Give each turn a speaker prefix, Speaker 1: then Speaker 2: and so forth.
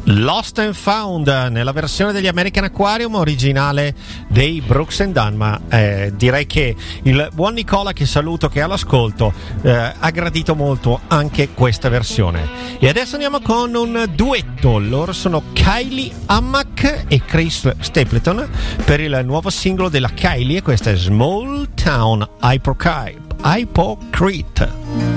Speaker 1: Lost and Found nella versione degli American Aquarium, originale dei Brooks and Dunn, ma direi che il buon Nicola, che saluto, che è all'ascolto, ha gradito molto anche questa versione. E adesso andiamo con un duetto, loro sono Kylie Hammack e Chris Stapleton per il nuovo singolo della Kylie, e questa è Small Town Hypocrite.